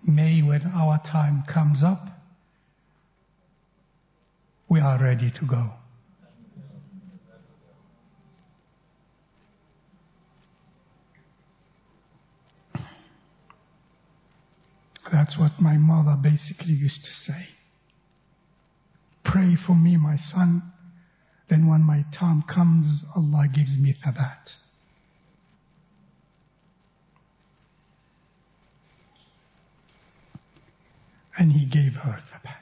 may when our time comes up, we are ready to go. That's what my mother basically used to say. Pray for me, my son. Then when my time comes, Allah gives me thabat. And He gave her thabat.